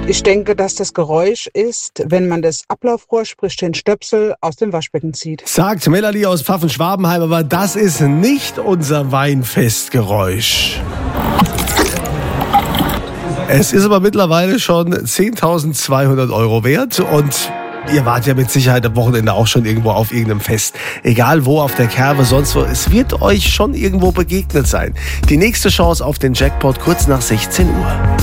Ich denke, dass das Geräusch ist, wenn man das Ablaufrohr, sprich den Stöpsel, aus dem Waschbecken zieht. Sagt Melanie aus Pfaffen-Schwabenheim, aber das ist nicht unser Weinfestgeräusch. Es ist aber mittlerweile schon 10.200 € wert und ihr wart ja mit Sicherheit am Wochenende auch schon irgendwo auf irgendeinem Fest. Egal wo, auf der Kerbe, sonst wo. Es wird euch schon irgendwo begegnet sein. Die nächste Chance auf den Jackpot kurz nach 16 Uhr.